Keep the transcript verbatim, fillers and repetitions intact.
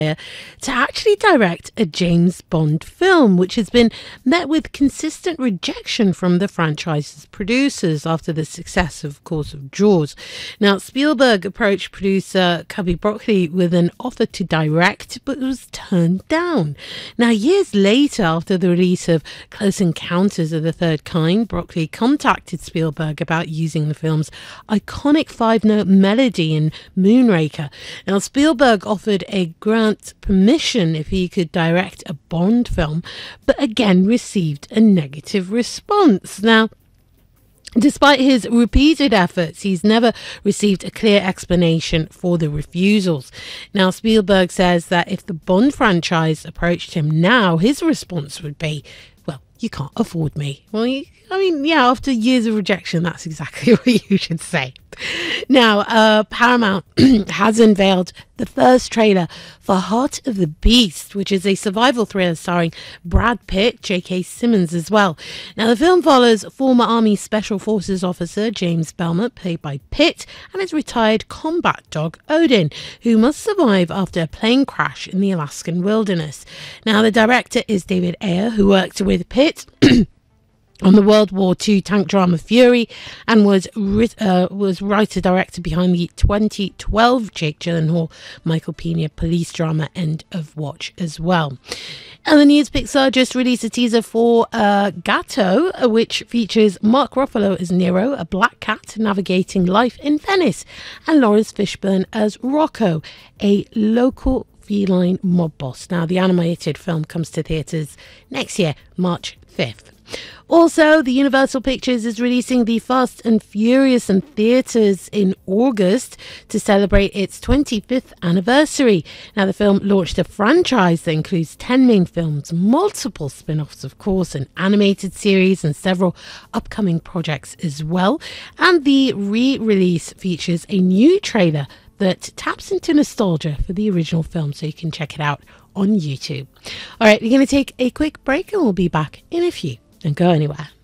to actually direct a James Bond film, which has been met with consistent rejection from the franchise's producers after the success, of course, of Jaws. Now, Spielberg approached producer Cubby Broccoli with an offer to direct, but was turned down. Now, years later, after the release of Close Encounters of the Third Kind, Broccoli contacted Spielberg about using the film's iconic five-note melody in Moonraker. Now, Spielberg offered a grant permission if he could direct a Bond film, but again received a negative response. Now, despite his repeated efforts, he's never received a clear explanation for the refusals. Now, Spielberg says that if the Bond franchise approached him now, his response would be, well, you can't afford me. Well, you, I mean, yeah, after years of rejection, that's exactly what you should say. Now, uh, Paramount has unveiled the first trailer for Heart of the Beast, which is a survival thriller starring Brad Pitt, J K Simmons as well. Now, the film follows former Army Special Forces officer James Belmont, played by Pitt, and his retired combat dog Odin, who must survive after a plane crash in the Alaskan wilderness. Now, the director is David Ayer, who worked with Pitt on the World War Two tank drama Fury, and was uh, was writer-director behind the twenty twelve Jake Gyllenhaal, Michael Pena police drama End of Watch as well. And the news, Pixar just released a teaser for uh, Gato, which features Mark Ruffalo as Nero, a black cat navigating life in Venice, and Lawrence Fishburne as Rocco, a local feline mob boss. Now, the animated film comes to theatres next year, March fifth. Also, the Universal Pictures is releasing The Fast and Furious in theatres in August to celebrate its twenty-fifth anniversary. Now, the film launched a franchise that includes ten main films, multiple spin-offs, of course, an animated series, and several upcoming projects as well. And the re-release features a new trailer that taps into nostalgia for the original film, so you can check it out on YouTube. All right, we're going to take a quick break and we'll be back in a few. Don't go anywhere.